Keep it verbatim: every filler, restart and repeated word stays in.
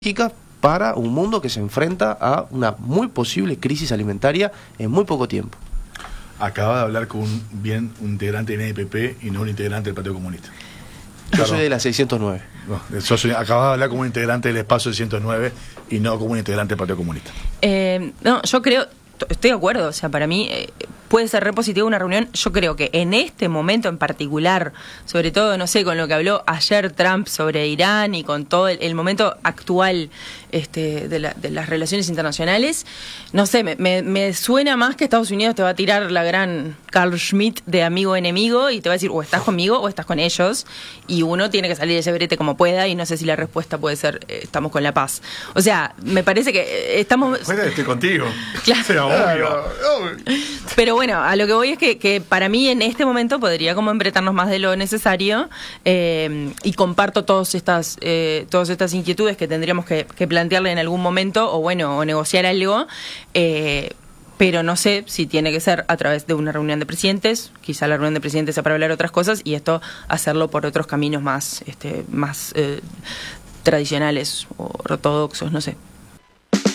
para un mundo que se enfrenta a una muy posible crisis alimentaria en muy poco tiempo. Acaba de hablar con un, bien un integrante de N P P y no un integrante del Partido Comunista. Yo Claro. soy de la seiscientos nueve. No, yo soy, acaba de hablar como un integrante del espacio seiscientos nueve y no como un integrante del Partido Comunista. Eh, no, yo creo, estoy de acuerdo, o sea, para mí eh, puede ser re positivo una reunión. Yo creo que en este momento en particular, sobre todo, no sé, con lo que habló ayer Trump sobre Irán y con todo el, el momento actual este, de, la, de las relaciones internacionales, no sé, me, me, me suena más que Estados Unidos te va a tirar la gran Carl Schmitt de amigo-enemigo y te va a decir o estás conmigo o estás con ellos, y uno tiene que salir de ese brete como pueda, y no sé si la respuesta puede ser eh, estamos con la paz. O sea, me parece que eh, estamos... Bueno, estoy contigo. Claro. O sea, obvio, obvio. Pero bueno, a lo que voy es que, que para mí en este momento podría como embretarnos más de lo necesario, eh, y comparto todas estas eh, todas estas inquietudes que tendríamos que, que plantearle en algún momento, o bueno, o negociar algo, eh, pero no sé si tiene que ser a través de una reunión de presidentes. Quizá la reunión de presidentes sea para hablar otras cosas y esto hacerlo por otros caminos más, este, más eh, tradicionales o ortodoxos, no sé.